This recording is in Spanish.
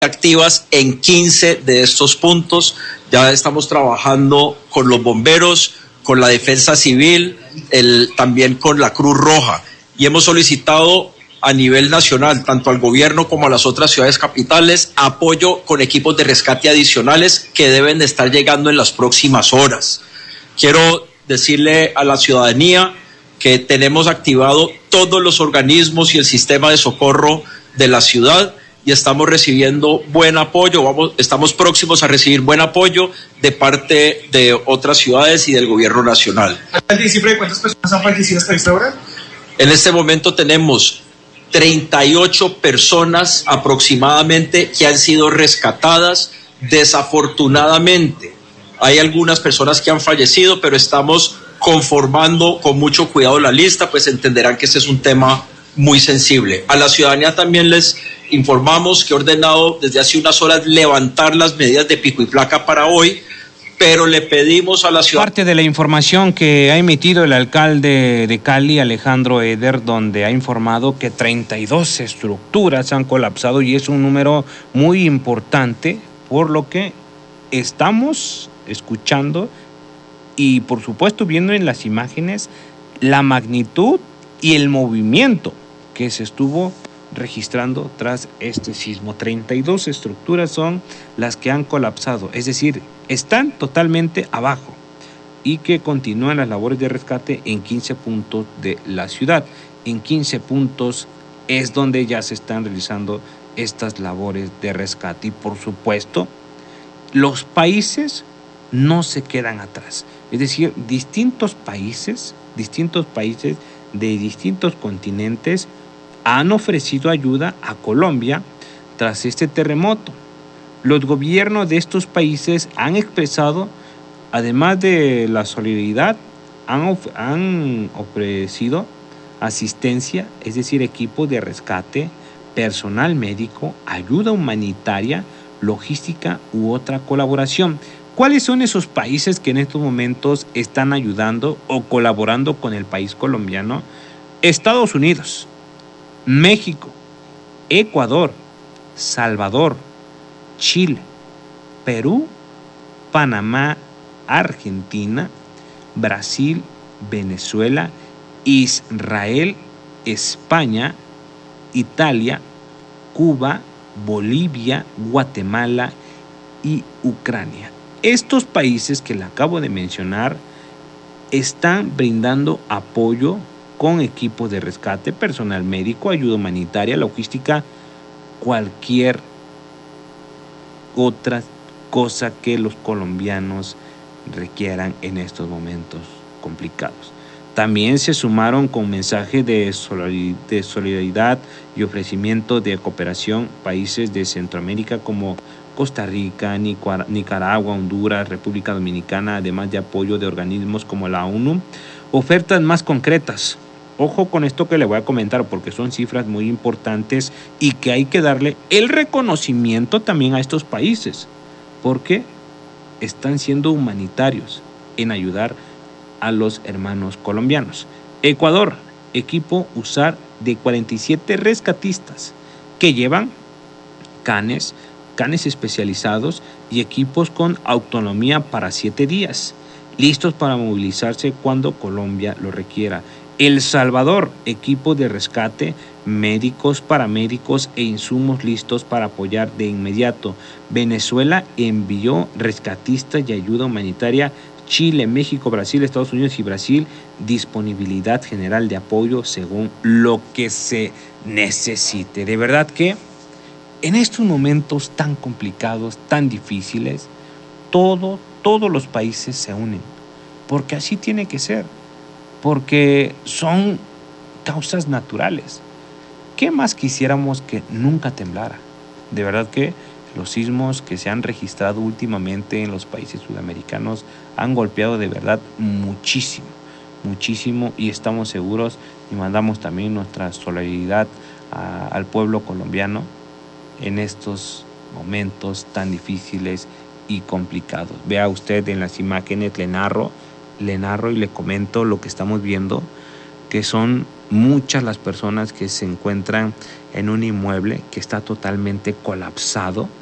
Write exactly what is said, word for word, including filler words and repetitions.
activas en quince de estos puntos. Ya estamos trabajando con los bomberos, con la defensa civil, el, también con la Cruz Roja, y hemos solicitado a nivel nacional, tanto al gobierno como a las otras ciudades capitales, apoyo con equipos de rescate adicionales que deben de estar llegando en las próximas horas. Quiero decirle a la ciudadanía que tenemos activado todos los organismos y el sistema de socorro de la ciudad y estamos recibiendo buen apoyo, vamos, estamos próximos a recibir buen apoyo de parte de otras ciudades y del gobierno nacional. ¿Cuántas personas han fallecido hasta esta hora? En este momento tenemos treinta y ocho personas aproximadamente que han sido rescatadas. Desafortunadamente, hay algunas personas que han fallecido, pero estamos conformando con mucho cuidado la lista, pues entenderán que este es un tema muy sensible. A la ciudadanía también les informamos que he ordenado desde hace unas horas levantar las medidas de pico y placa para hoy, pero le pedimos a la ciudad... Parte de la información que ha emitido el alcalde de Cali, Alejandro Eder, donde ha informado que treinta y dos estructuras han colapsado y es un número muy importante, por lo que estamos escuchando y por supuesto viendo en las imágenes la magnitud y el movimiento que se estuvo registrando tras este sismo. treinta y dos estructuras son las que han colapsado, es decir, están totalmente abajo y que continúan las labores de rescate en quince puntos de la ciudad. En quince puntos es donde ya se están realizando estas labores de rescate y por supuesto los países no se quedan atrás, es decir, distintos países, distintos países de distintos continentes han ofrecido ayuda a Colombia tras este terremoto. Los gobiernos de estos países han expresado, además de la solidaridad, han, of- han ofrecido asistencia, es decir, equipo de rescate, personal médico, ayuda humanitaria, logística u otra colaboración. ¿Cuáles son esos países que en estos momentos están ayudando o colaborando con el país colombiano? Estados Unidos, México, Ecuador, Salvador, Chile, Perú, Panamá, Argentina, Brasil, Venezuela, Israel, España, Italia, Cuba, Bolivia, Guatemala y Ucrania. Estos países que le acabo de mencionar están brindando apoyo con equipos de rescate, personal médico, ayuda humanitaria, logística, cualquier otra cosa que los colombianos requieran en estos momentos complicados. También se sumaron con mensajes de solidaridad y ofrecimiento de cooperación países de Centroamérica como Costa Rica, Nicaragua, Honduras, República Dominicana, además de apoyo de organismos como la ONU. Ofertas más concretas. Ojo con esto que le voy a comentar porque son cifras muy importantes y que hay que darle el reconocimiento también a estos países porque están siendo humanitarios en ayudar a los hermanos colombianos. Ecuador, equipo usar de cuarenta y siete rescatistas que llevan canes, canes especializados y equipos con autonomía para siete días, listos para movilizarse cuando Colombia lo requiera. El Salvador, equipo de rescate, médicos, paramédicos e insumos listos para apoyar de inmediato. Venezuela envió rescatistas y ayuda humanitaria. Chile, México, Brasil, Estados Unidos y Brasil, disponibilidad general de apoyo según lo que se necesite. De verdad que en estos momentos tan complicados, tan difíciles, todo, todos los países se unen, porque así tiene que ser, porque son causas naturales. ¿Qué más quisiéramos que nunca temblara? De verdad que los sismos que se han registrado últimamente en los países sudamericanos han golpeado de verdad muchísimo, muchísimo y estamos seguros y mandamos también nuestra solidaridad a, al pueblo colombiano en estos momentos tan difíciles y complicados. Vea usted en las imágenes, le narro, le narro y le comento lo que estamos viendo, que son muchas las personas que se encuentran en un inmueble que está totalmente colapsado,